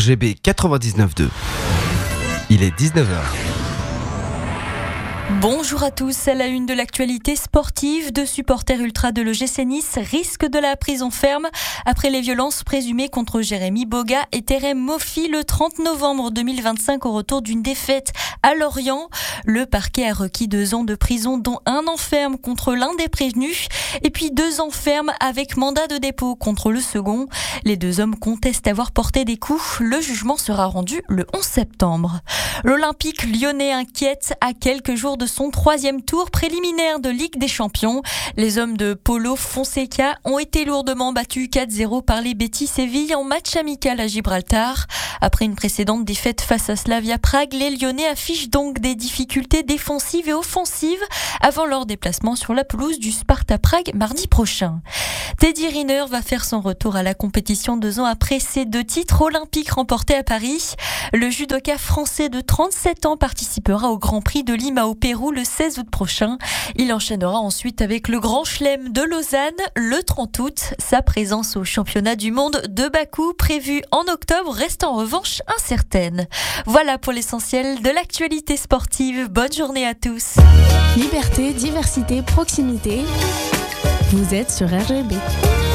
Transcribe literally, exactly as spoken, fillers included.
G B quatre-vingt-dix-neuf deux. Il est dix-neuf heures. Bonjour à tous, à la une de l'actualité sportive, deux supporters ultra de l'O G C Nice risquent de la prison ferme après les violences présumées contre Jérémy Boga et Terem Moffi le trente novembre deux mille vingt-cinq au retour d'une défaite à Lorient. Le parquet a requis deux ans de prison dont un an ferme contre l'un des prévenus et puis deux ans ferme avec mandat de dépôt contre le second. Les deux hommes contestent avoir porté des coups. Le jugement sera rendu le onze septembre. L'Olympique lyonnais inquiète à quelques jours de son troisième tour préliminaire de Ligue des Champions. Les hommes de Paulo Fonseca ont été lourdement battus quatre zéro par les Betis Séville en match amical à Gibraltar. Après une précédente défaite face à Slavia Prague, les Lyonnais affichent donc des difficultés défensives et offensives avant leur déplacement sur la pelouse du Sparta Prague mardi prochain. Teddy Riner va faire son retour à la compétition deux ans après ses deux titres olympiques remportés à Paris. Le judoka français de trente-sept ans participera au Grand Prix de Lima au Pérou le seize août prochain. Il enchaînera ensuite avec le Grand Chelem de Lausanne le trente août. Sa présence au championnat du monde de Bakou prévu en octobre reste en revanche incertaine. Voilà pour l'essentiel de l'actualité sportive. Bonne journée à tous. Liberté, diversité, proximité. Vous êtes sur R G B.